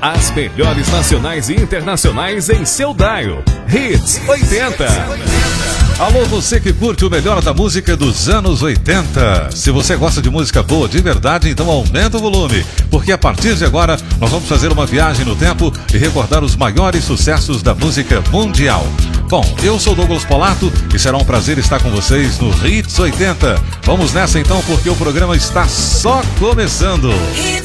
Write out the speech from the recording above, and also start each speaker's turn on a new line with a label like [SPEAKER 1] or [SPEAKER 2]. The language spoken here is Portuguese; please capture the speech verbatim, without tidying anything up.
[SPEAKER 1] As melhores nacionais e internacionais em seu dial. Hits oitenta.
[SPEAKER 2] Alô, você que curte o melhor da música dos anos oitenta. Se você gosta de música boa de verdade, então aumenta o volume, porque a partir de agora nós vamos fazer uma viagem no tempo e recordar os maiores sucessos da música mundial. Bom, eu sou Douglas Polato e será um prazer estar com vocês no Hits oitenta. Vamos nessa então, porque o programa está só começando.